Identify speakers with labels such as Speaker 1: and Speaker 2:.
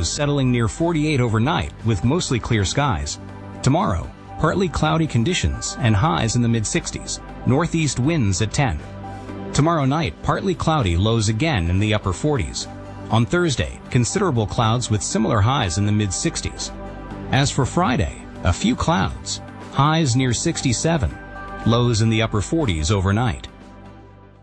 Speaker 1: lows settling near 48 overnight with mostly clear skies. Tomorrow, partly cloudy conditions and highs in the mid-60s, northeast winds at 10. Tomorrow night, partly cloudy, lows again in the upper 40s. On Thursday, considerable clouds with similar highs in the mid-60s. As for Friday, a few clouds, highs near 67, lows in the upper 40s overnight.